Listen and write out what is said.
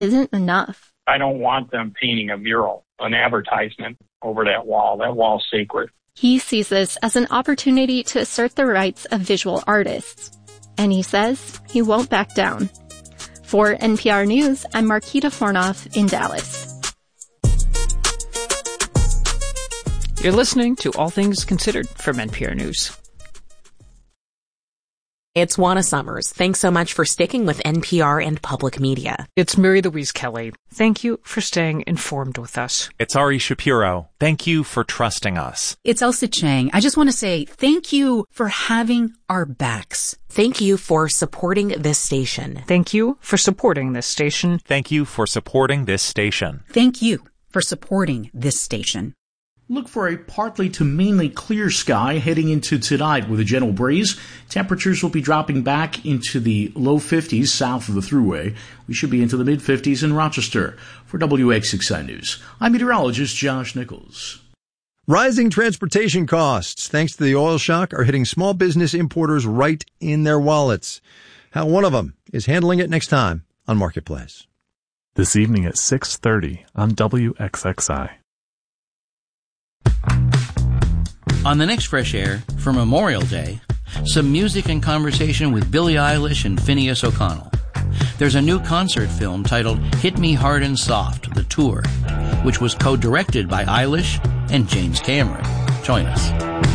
isn't enough. I don't want them painting a mural, an advertisement over that wall. That wall's sacred. He sees this as an opportunity to assert the rights of visual artists. And he says he won't back down. For NPR News, I'm Marquita Fornoff in Dallas. You're listening to All Things Considered from NPR News. It's Juana Summers. Thanks so much for sticking with NPR and public media. It's Mary Louise Kelly. Thank you for staying informed with us. It's Ari Shapiro. Thank you for trusting us. It's Elsa Chang. I just want to say thank you for having our backs. Thank you for supporting this station. Thank you for supporting this station. Thank you for supporting this station. Thank you for supporting this station. Look for a partly to mainly clear sky heading into tonight with a gentle breeze. Temperatures will be dropping back into the low 50s south of the Thruway. We should be into the mid-50s in Rochester. For WXXI News, I'm meteorologist Josh Nichols. Rising transportation costs, thanks to the oil shock, are hitting small business importers right in their wallets. How one of them is handling it next time on Marketplace. This evening at 6:30 on WXXI. On the next Fresh Air, for Memorial Day, some music and conversation with Billie Eilish and Phineas O'Connell. There's a new concert film titled Hit Me Hard and Soft, The Tour, which was co-directed by Eilish and James Cameron. Join us.